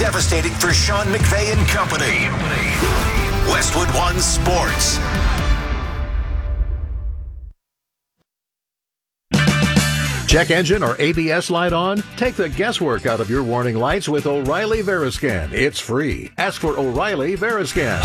devastating for Sean McVay and company. Westwood One Sports. Check engine or ABS light on? Take the guesswork out of your warning lights with O'Reilly Veriscan. It's free. Ask for O'Reilly Veriscan.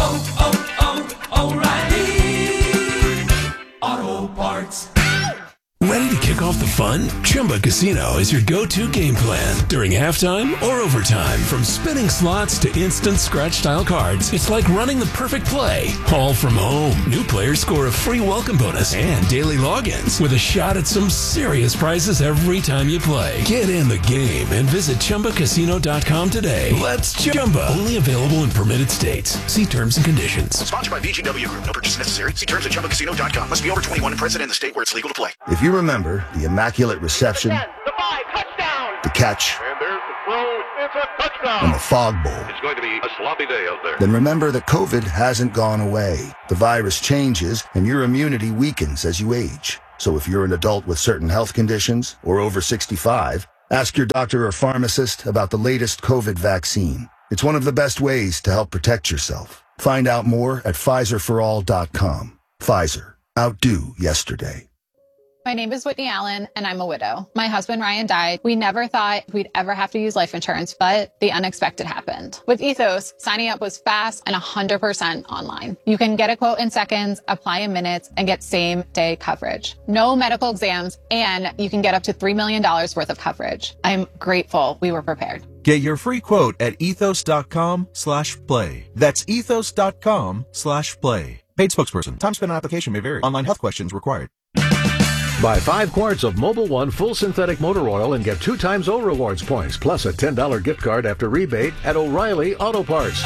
O'Reilly Auto Parts. Ready to kick off the fun? Chumba Casino is your go-to game plan during halftime or overtime. From spinning slots to instant scratch-style cards, it's like running the perfect play, all from home. New players score a free welcome bonus and daily logins with a shot at some serious prizes every time you play. Get in the game and visit ChumbaCasino.com today. Let's Chumba. Only available in permitted states. See terms and conditions. Sponsored by VGW Group. No purchase necessary. See terms at ChumbaCasino.com. Must be over 21 and present in the state where it's legal to play. If you remember the immaculate reception, the 5, touchdown, the catch, and there's the throw, it's a touchdown, and the fog bowl, it's going to be a sloppy day out there. Then remember that COVID hasn't gone away. The virus changes, and your immunity weakens as you age. So if you're an adult with certain health conditions or over 65, ask your doctor or pharmacist about the latest COVID vaccine. It's one of the best ways to help protect yourself. Find out more at PfizerForAll.com. Pfizer. Outdo yesterday. My name is Whitney Allen, and I'm a widow. My husband, Ryan, died. We never thought we'd ever have to use life insurance, but the unexpected happened. With Ethos, signing up was fast and 100% online. You can get a quote in seconds, apply in minutes, and get same-day coverage. No medical exams, and you can get up to $3 million worth of coverage. I'm grateful we were prepared. Get your free quote at ethos.com/play. That's ethos.com/play. Paid spokesperson. Time spent on application may vary. Online health questions required. Buy 5 quarts of Mobil 1 full synthetic motor oil and get 2 times O Rewards points, plus a $10 gift card after rebate at O'Reilly Auto Parts.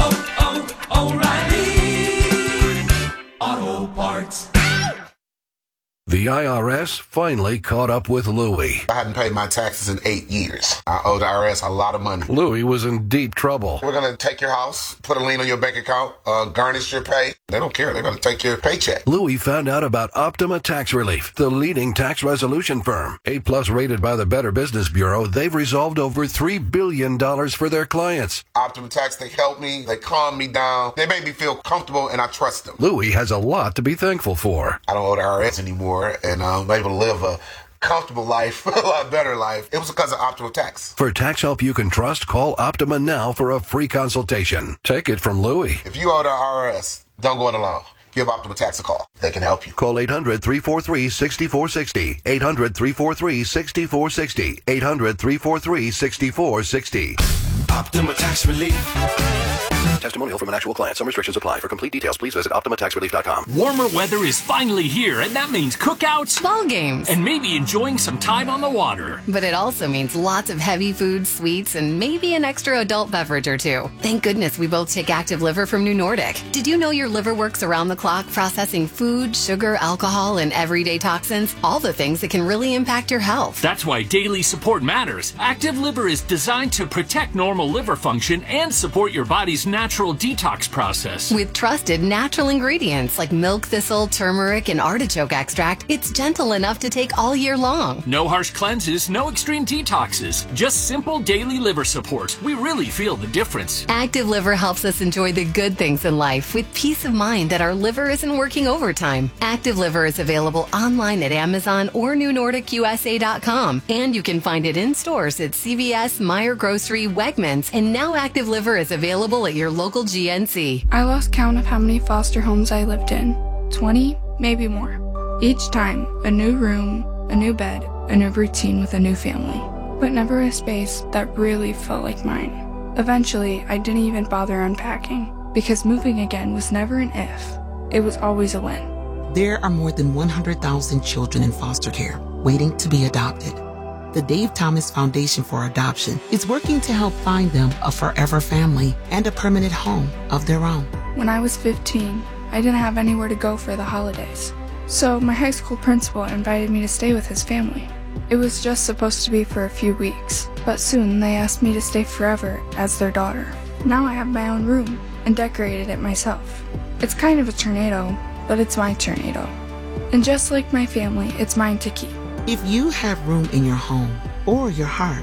O'Reilly Auto Parts. The IRS finally caught up with Louie. I hadn't paid my taxes in 8 years. I owe the IRS a lot of money. Louie was in deep trouble. We're going to take your house, put a lien on your bank account, garnish your pay. They don't care. They're going to take your paycheck. Louie found out about Optima Tax Relief, the leading tax resolution firm. A+ rated by the Better Business Bureau, they've resolved over $3 billion for their clients. Optima Tax, they helped me. They calmed me down. They made me feel comfortable, and I trust them. Louie has a lot to be thankful for. I don't owe the IRS anymore. And I'm able to live a comfortable life, a lot better life. It was because of Optima Tax. For tax help you can trust, call Optima now for a free consultation. Take it from Louie. If you owe the IRS, don't go it alone. Give Optima Tax a call. They can help you. Call 800-343-6460. 800-343-6460. 800-343-6460. Optima Tax Relief. Testimonial from an actual client. Some restrictions apply. For complete details, please visit OptimaTaxRelief.com. Warmer weather is finally here, and that means cookouts, ball games, and maybe enjoying some time on the water. But it also means lots of heavy food, sweets, and maybe an extra adult beverage or two. Thank goodness we both take Active Liver from New Nordic. Did you know your liver works around the clock processing food, sugar, alcohol, and everyday toxins? All the things that can really impact your health. That's why daily support matters. Active Liver is designed to protect normal liver function and support your body's natural detox process. With trusted natural ingredients like milk thistle, turmeric, and artichoke extract, it's gentle enough to take all year long. No harsh cleanses, no extreme detoxes, just simple daily liver support. We really feel the difference. Active Liver helps us enjoy the good things in life with peace of mind that our liver isn't working overtime. Active Liver is available online at Amazon or NewNordicUSA.com, and you can find it in stores at CVS, Meijer Grocery, Wegmans, and now Active Liver is available at your local GNC. I lost count of how many foster homes I lived in. 20, maybe more. Each time, a new room, a new bed, a new routine with a new family. But never a space that really felt like mine. Eventually, I didn't even bother unpacking, because moving again was never an if. It was always a when. There are more than 100,000 children in foster care waiting to be adopted. The Dave Thomas Foundation for Adoption is working to help find them a forever family and a permanent home of their own. When I was 15, I didn't have anywhere to go for the holidays. So my high school principal invited me to stay with his family. It was just supposed to be for a few weeks, but soon they asked me to stay forever as their daughter. Now I have my own room and decorated it myself. It's kind of a tornado, but it's my tornado. And just like my family, it's mine to keep. If you have room in your home or your heart,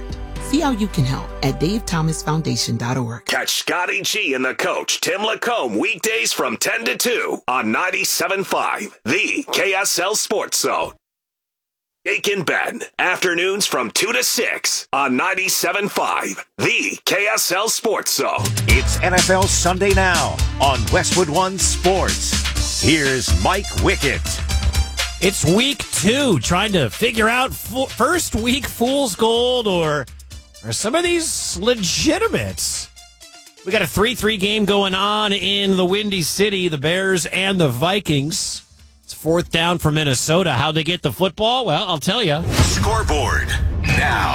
See how you can help at davethomasfoundation.org. Catch Scotty G and the coach, Tim Lacombe, weekdays from 10 to 2 on 97.5, the KSL Sports Zone. Jake and Ben, afternoons from 2 to 6 on 97.5, the KSL Sports Zone. It's NFL Sunday Now on Westwood One Sports. Here's Mike Wickett. It's week 2, trying to figure out first week fool's gold or some of these legitimates. We got a 3-3 game going on in the Windy City, the Bears and the Vikings. It's 4th down for Minnesota. How'd they get the football? Well, I'll tell you. Scoreboard now.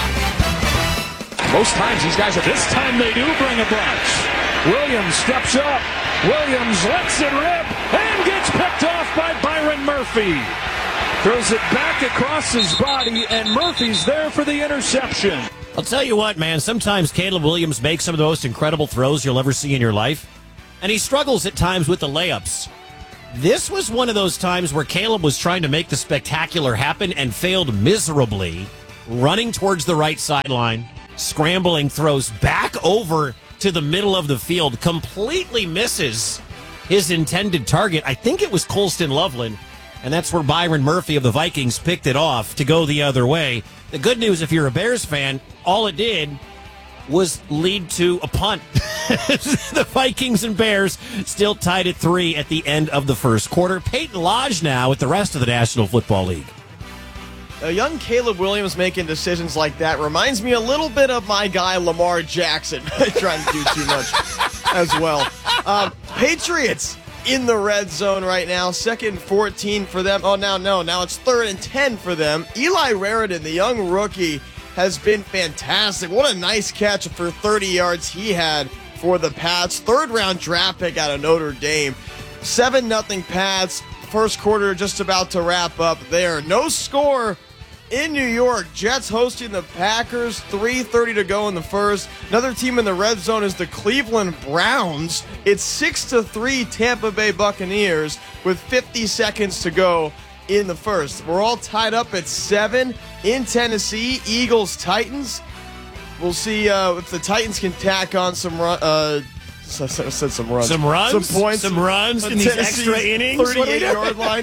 Most times these guys, this time they do bring a bunch. Williams steps up. Williams lets it rip and gets picked off by Byron Murphy. Throws it back across his body, and Murphy's there for the interception. I'll tell you what, man, sometimes Caleb Williams makes some of the most incredible throws you'll ever see in your life, and he struggles at times with the layups. This was one of those times where Caleb was trying to make the spectacular happen and failed miserably, running towards the right sideline, scrambling, throws back over to the middle of the field, completely misses his intended target. I think it was Colston Loveland, and that's where Byron Murphy of the Vikings picked it off to go the other way. The good news, if you're a Bears fan, all it did was lead to a punt. The Vikings and Bears still tied at 3 at the end of the first quarter. Peyton Lodge now with the rest of the National Football League. A young Caleb Williams making decisions like that reminds me a little bit of my guy Lamar Jackson. Trying to do too much as well. Patriots in the red zone right now. 2nd and 14 for them. Oh, now it's 3rd and 10 for them. Eli Raritan, the young rookie, has been fantastic. What a nice catch for 30 yards he had for the Pats. 3rd-round draft pick out of Notre Dame. 7-0 Pats. First quarter just about to wrap up there. No score in New York. Jets hosting the Packers. 3:30 to go in the first. Another team in the red zone is the Cleveland Browns. It's 6-3 Tampa Bay Buccaneers with 50 seconds to go in the first. We're all tied up at 7 in Tennessee. Eagles, Titans. We'll see if the Titans can tack on some runs. I said some runs. Some runs? Some points. Some runs in these extra innings? 38-yard line.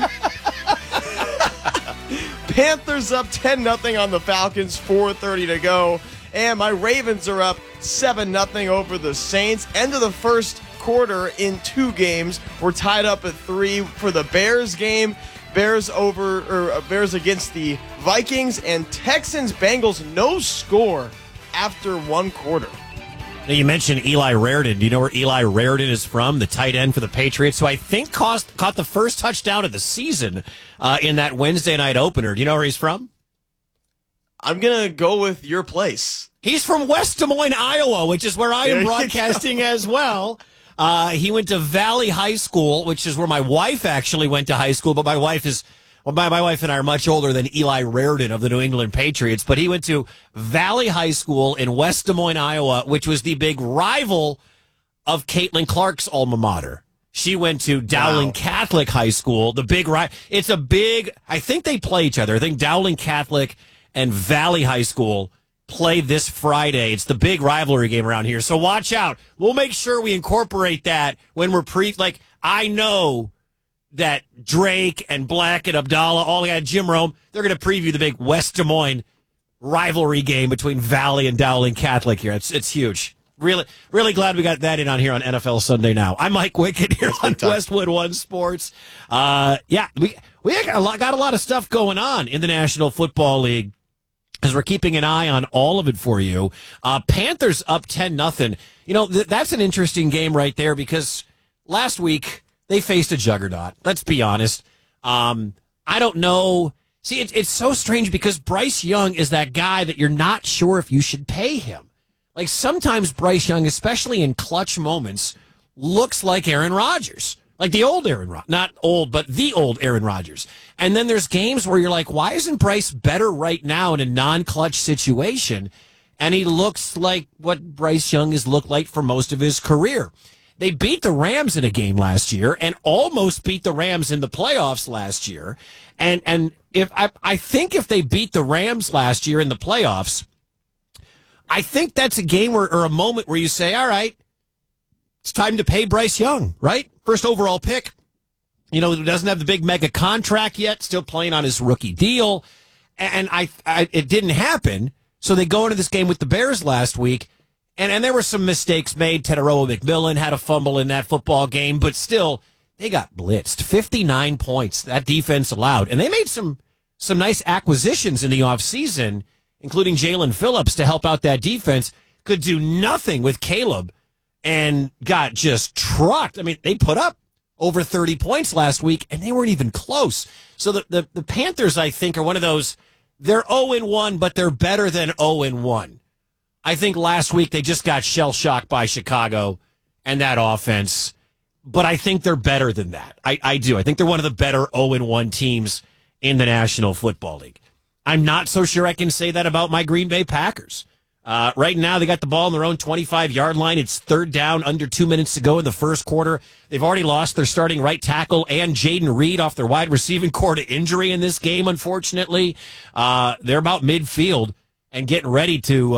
Panthers up 10-0 on the Falcons. 4:30 to go. And my Ravens are up 7-0 over the Saints. End of the first quarter in 2 games. We're tied up at 3 for the Bears game. Bears against the Vikings, and Texans-Bengals no score after 1 quarter. Now you mentioned Eli Raritan. Do you know where Eli Raritan is from? The tight end for the Patriots, who I think caught the first touchdown of the season in that Wednesday night opener. Do you know where he's from? I'm going to go with your place. He's from West Des Moines, Iowa, which is where I am broadcasting as well. He went to Valley High School, which is where my wife actually went to high school, but my wife and I are much older than Eli Raritan of the New England Patriots, but he went to Valley High School in West Des Moines, Iowa, which was the big rival of Caitlin Clark's alma mater. She went to Dowling Catholic High School, the big rival. It's a big, I think they play each other. I think Dowling Catholic and Valley High School play this Friday. It's the big rivalry game around here. So watch out. We'll make sure we incorporate that when we're I know that Drake and Black and Abdallah, all got Jim Rome, they're going to preview the big West Des Moines rivalry game between Valley and Dowling Catholic here. It's huge. Really, really glad we got that in on here on NFL Sunday Now. I'm Mike Wickett here on Westwood One Sports. We got a lot of stuff going on in the National Football League, as we're keeping an eye on all of it for you. Panthers up 10-0. You know, that's an interesting game right there, because last week they faced a juggernaut. Let's be honest. I don't know. See, it's so strange because Bryce Young is that guy that you're not sure if you should pay him. Like, sometimes Bryce Young, especially in clutch moments, looks like Aaron Rodgers. Like the old Aaron Rodgers. Not old, but the old Aaron Rodgers. And then there's games where you're like, why isn't Bryce better right now in a non-clutch situation? And he looks like what Bryce Young has looked like for most of his career. They beat the Rams in a game last year and almost beat the Rams in the playoffs last year. And if I think if they beat the Rams last year in the playoffs, I think that's a game or a moment where you say, all right, it's time to pay Bryce Young, right? First overall pick. You know, doesn't have the big mega contract yet, still playing on his rookie deal. And it didn't happen. So they go into this game with the Bears last week, and there were some mistakes made. Teteroa McMillan had a fumble in that football game, but still, they got blitzed. 59 points that defense allowed. And they made some nice acquisitions in the offseason, including Jalen Phillips to help out that defense. Could do nothing with Caleb and got just trucked. I mean, they put up over 30 points last week, and they weren't even close. So the Panthers, I think, are one of those, they're 0-1, but they're better than 0-1. I think last week they just got shell-shocked by Chicago and that offense, but I think they're better than that. I do. I think they're one of the better 0-1 teams in the National Football League. I'm not so sure I can say that about my Green Bay Packers. Right now, they got the ball on their own 25-yard line. It's third down, under 2 minutes to go in the first quarter. They've already lost their starting right tackle and Jaden Reed off their wide receiving core to injury in this game, unfortunately. They're about midfield and getting ready to